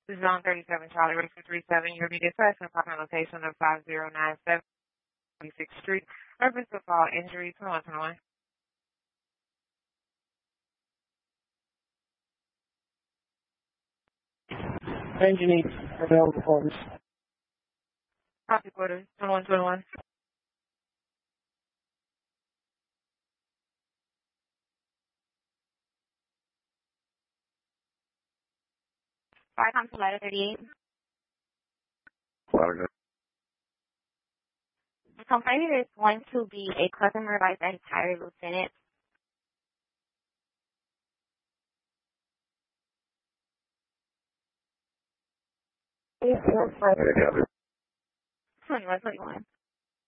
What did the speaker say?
This is on 37 Charlie Race 37. You'll be dispatched in apartment location of 5097 46th Street. Purpose of all injuries. 2121. Engineer available forms. Copy quarter 2121. Fire Council Letter 38. The complainant is going to be a customer vice and tire lieutenant. Yes, 2121.